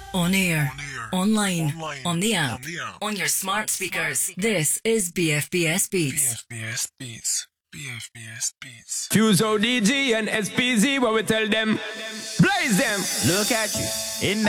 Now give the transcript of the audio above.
On air, online, on the app, on your smart speakers. This is BFBS Beats. BFBS Beats. BFBS Beats. Fuse ODG and SPZ, what we tell them? Blaze them. Look at you in